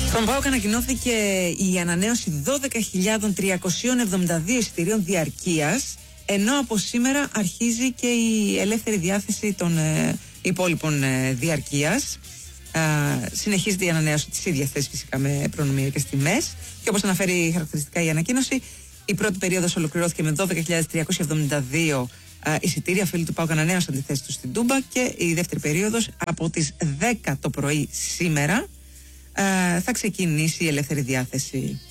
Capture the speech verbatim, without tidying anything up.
Στον ΠΑΟΚ ανακοινώθηκε η ανανέωση δώδεκα χιλιάδες τριακόσια εβδομήντα δύο εισιτηρίων διαρκείας, ενώ από σήμερα αρχίζει και η ελεύθερη διάθεση των ε, υπόλοιπων ε, διαρκείας. Ε, συνεχίζεται η ανανέωση της ίδιας θέσης φυσικά με προνομιακές τιμές, και όπως αναφέρει χαρακτηριστικά η ανακοίνωση, η πρώτη περίοδος ολοκληρώθηκε με δώδεκα χιλιάδες τριακόσια εβδομήντα δύο ε, εισιτήρια. Φίλοι του ΠΑΟΚ ανανέωσαν τη θέση τους στην Τούμπα, και η δεύτερη περίοδος από τις δέκα το πρωί σήμερα ε, θα ξεκινήσει η ελεύθερη διάθεση.